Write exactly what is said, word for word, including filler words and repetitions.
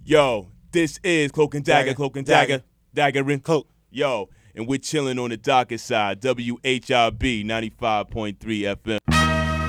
Yo, this is Cloak and Dagger, Dagger, Cloak and Dagger, Dagger. Dagger and Cloak. Yo, and we're chilling on the darkest side, W H R B ninety-five point three F M.